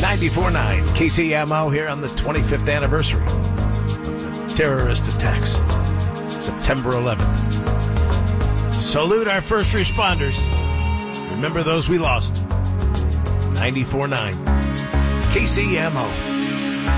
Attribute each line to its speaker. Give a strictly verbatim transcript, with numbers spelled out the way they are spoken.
Speaker 1: ninety-four point nine K C M O here on the twenty-fifth anniversary. Terrorist attacks, September eleventh. Salute our first responders. Remember those we lost. ninety-four point nine K C M O.